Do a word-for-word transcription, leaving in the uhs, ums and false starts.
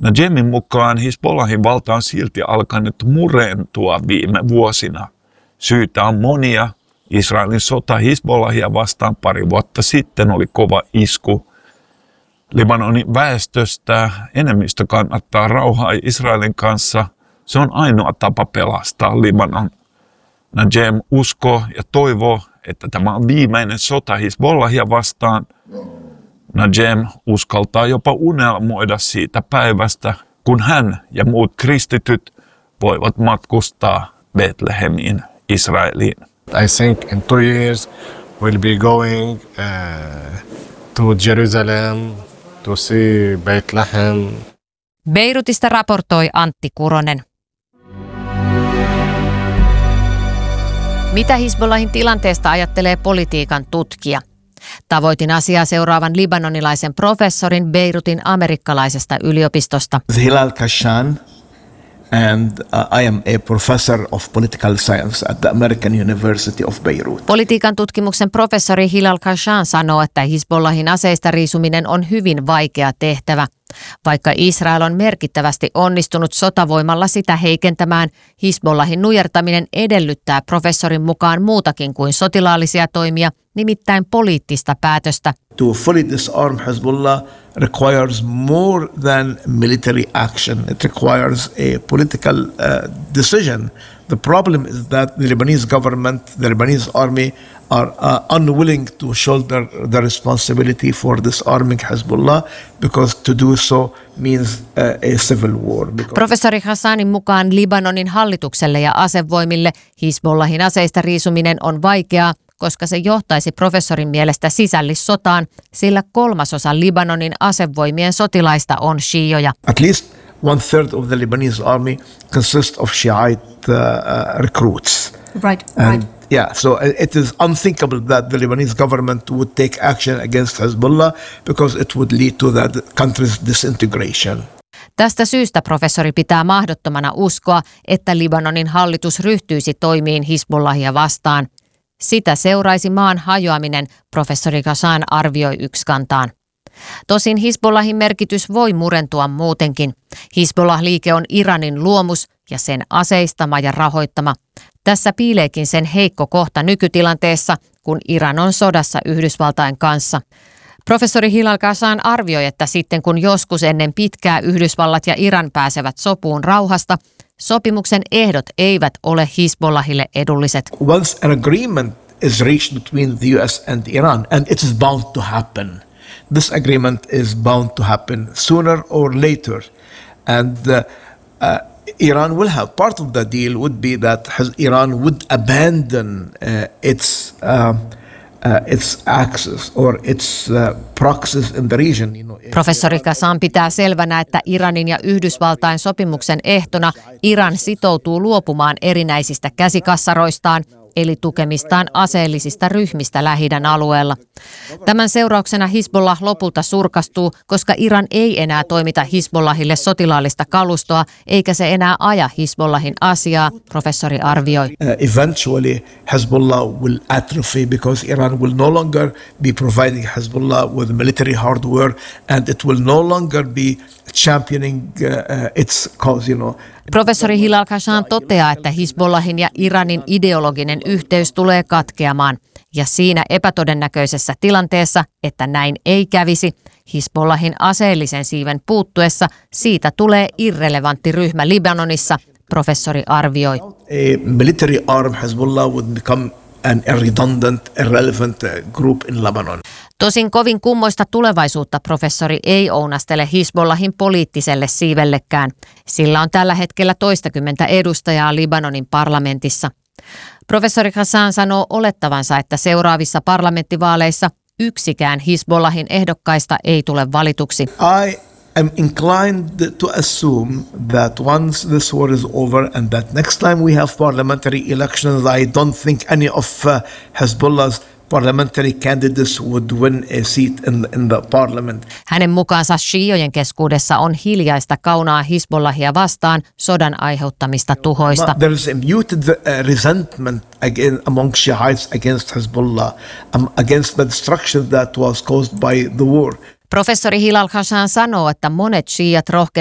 Najemin mukaan Hizbollahin valta on silti alkanut murentua viime vuosina. Syitä on monia. Israelin sota Hizbollahia vastaan pari vuotta sitten oli kova isku. Libanonin väestöstä enemmistö kannattaa rauhaa Israelin kanssa. Se on ainoa tapa pelastaa Libanon. Najem uskoo ja toivoo, että tämä on viimeinen sota Hizbollahia vastaan. Najem uskaltaa jopa unelmoida siitä päivästä, kun hän ja muut kristityt voivat matkustaa Betlehemiin, Israeliin. I think in two years we'll be going uh, to Jerusalem to see Bethlehem. Beirutista raportoi Antti Kuronen. Mitä Hizbollahin tilanteesta ajattelee politiikan tutkija? Tavoitin asiaa seuraavan libanonilaisen professorin Beirutin amerikkalaisesta yliopistosta. Hilal Khashan, and uh, I am a professor of political science at the American University of Beirut. Politiikan tutkimuksen professori Hilal Khashan sanoo, että Hizbollahin aseista riisuminen on hyvin vaikea tehtävä. Vaikka Israel on merkittävästi onnistunut sotavoimalla sitä heikentämään, Hizbollahin nujertaminen edellyttää professorin mukaan muutakin kuin sotilaallisia toimia, nimittäin poliittista päätöstä. To fully disarm Hezbollah requires more than military action. It requires a political uh, decision. The problem is that the Lebanese government, the Lebanese army are uh, unwilling to shoulder the responsibility for disarming Hezbollah because to do so means uh, a civil war. Professori Hassanin mukaan Libanonin hallitukselle ja asevoimille Hizbollahin aseista riisuminen on vaikeaa, koska se johtaisi professorin mielestä sisällissotaan, sillä kolmasosa Libanonin asevoimien sotilaista on shiioja. At least one third of the Lebanese army consists of Shiite uh, uh, recruits. Right, and right. Yeah, so it is unthinkable that the Lebanese government would take action against Hezbollah because it would lead to that country's disintegration. Tästä syystä professori pitää mahdottomana uskoa, että Libanonin hallitus ryhtyisi toimiin Hizbollahia vastaan. Sitä seuraisi maan hajoaminen, professori Khashan arvioi yksikantaan. Tosin Hizbollahin merkitys voi murentua muutenkin. Hizbollah-liike on Iranin luomus ja sen aseistama ja rahoittama. Tässä piileekin sen heikko kohta nykytilanteessa, kun Iran on sodassa Yhdysvaltain kanssa. Professori Hilal Khashan arvioi, että sitten kun joskus ennen pitkää Yhdysvallat ja Iran pääsevät sopuun rauhasta, sopimuksen ehdot eivät ole Hizbollahille edulliset. Once an agreement is reached between the U S and Iran, and it is bound to happen. This agreement is bound to happen sooner or later. And uh, uh, Iran will have part of the deal would be that Iran would abandon uh, its uh, uh, its access or its uh, proxies in the region. You know, Professori Khashan pitää selvänä, että Iranin ja Yhdysvaltain sopimuksen ehtona Iran sitoutuu luopumaan erinäisistä käsikassaroistaan, eli tukemistaan aseellisista ryhmistä Lähi-idän alueella. Tämän seurauksena Hizbollah lopulta surkastuu, koska Iran ei enää toimita Hizbollahille sotilaallista kalustoa, eikä se enää aja Hizbollahin asiaa, professori arvioi. Uh, eventually Hezbollah will atrophy because Iran will no longer be providing Hezbollah with military hardware and it will no longer be championing uh, uh, its cause, you know. Professori Hilal Khashan toteaa, että Hizbollahin ja Iranin ideologinen yhteys tulee katkeamaan. Ja siinä epätodennäköisessä tilanteessa, että näin ei kävisi, Hizbollahin aseellisen siiven puuttuessa siitä tulee irrelevantti ryhmä Libanonissa, professori arvioi. A military arm Hezbollah would become an redundant, irrelevant group in Lebanon. Tosin kovin kummoista tulevaisuutta professori ei ounastele Hizbollahin poliittiselle siivellekään. Sillä on tällä hetkellä toistakymmentä edustajaa Libanonin parlamentissa. Professori Khashan sanoo olettavansa, että seuraavissa parlamenttivaaleissa yksikään Hizbollahin ehdokkaista ei tule valituksi. I am inclined to assume that once this war is over and that next time we have parliamentary elections, I don't think any of uh, Hezbollah's parliamentary candidates would win a seat in, in the parliament. Hänen mukaansa shiiojen keskuudessa on hiljaista kaunaa Hizbollahia vastaan sodan aiheuttamista tuhoista. There is a muted uh, resentment again among Shiites against Hezbollah, um, against the destruction that was caused by the war. Professori Hilal Khashan sanoo, että monet shiiat rohkenevat